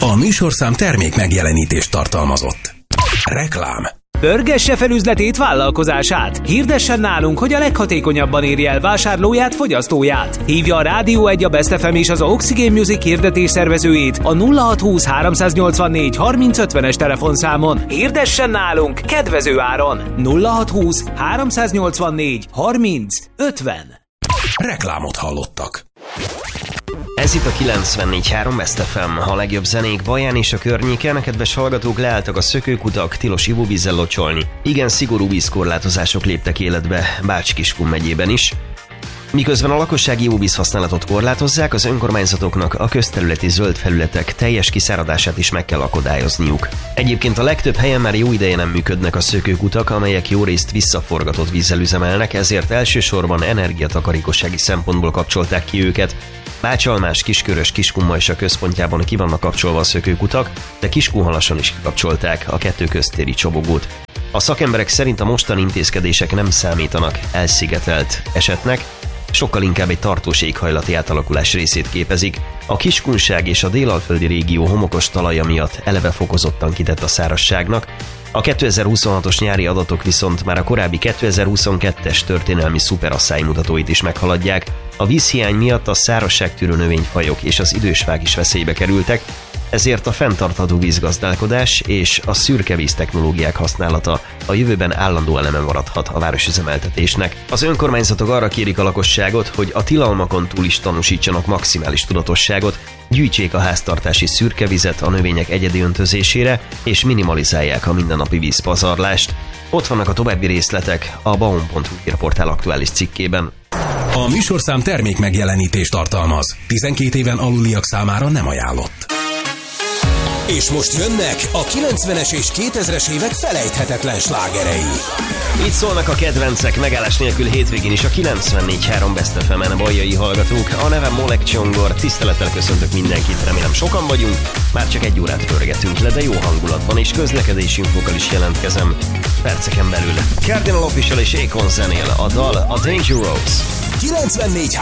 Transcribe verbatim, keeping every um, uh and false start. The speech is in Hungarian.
A műsorszám termék megjelenítést tartalmazott. Reklám. Pörgesse fel üzletét, vállalkozását. Hirdessen nálunk, hogy a leghatékonyabban érje el vásárlóját, fogyasztóját. Hívja a Rádió egy, a Best ef em és az Oxygen Music hirdetés szervezőjét a nulla hat húsz háromszáznyolcvannégy harminc ötvenes telefonszámon. Hirdessen nálunk kedvező áron. nulla hat húsz háromszáznyolcvannégy harminc ötven. Reklámot hallottak. Ez itt a kilencvennégy három Best ef em, a legjobb zenék Baján és a környéken. Kedves hallgatók, leálltak a szökőkutak, tilos ivóvízzel locsolni. Igen szigorú vízkorlátozások léptek életbe Bács-Kiskun megyében is. Miközben a lakossági ivóvíz használatot korlátozzák, az önkormányzatoknak a közterületi zöld felületek teljes kiszáradását is meg kell akadályozniuk. Egyébként a legtöbb helyen már jó ideje nem működnek a szökőkutak, amelyek jó részt visszaforgatott vízzel üzemelnek, ezért elsősorban energiatakarékossági szempontból kapcsolták ki őket. Bácsalmás, Kiskörös, Kiskunmajsa központjában ki vannak kapcsolva a szökőkutak, de Kiskunhalason is kikapcsolták a kettő köztéri csobogót. A szakemberek szerint a mostani intézkedések nem számítanak elszigetelt esetnek, sokkal inkább egy tartós éghajlati átalakulás részét képezik. A Kiskunság és a délalföldi régió homokos talaja miatt eleve fokozottan kitett a szárazságnak. A kétezer-huszonhatos nyári adatok viszont már a korábbi kétezer-huszonkettes történelmi szuperasszály mutatóit is meghaladják. A vízhiány miatt a szárazságtűrő növényfajok és az idősfák is veszélybe kerültek, ezért a fenntartható vízgazdálkodás és a szürke víz technológiák használata a jövőben állandó eleme maradhat a városüzemeltetésnek. Az önkormányzatok arra kérik a lakosságot, hogy a tilalmakon túl is tanúsítsanak maximális tudatosságot, gyűjtsék a háztartási szürke vizet a növények egyedi öntözésére, és minimalizálják a mindennapi vízpazarlást. Ott vannak a további részletek a baum pont hu hírportál aktuális cikkében. A műsorszám termék megjelenítést tartalmaz. tizenkét éven aluliak számára nem ajánlott. És most jönnek a kilencvenes és kétezres évek felejthetetlen slágerei. Itt szólnak a kedvencek megállás nélkül hétvégén is a kilencvennégy három Best ef em-en, bajai hallgatók. A nevem Molek Csongor, tisztelettel köszöntök mindenkit, remélem sokan vagyunk. Már csak egy órát pörgetünk le, de jó hangulatban, és közlekedési infókkal is jelentkezem perceken belül. Cardinal Official és Akon zenél, a dal a Danger Rose. kilencvennégy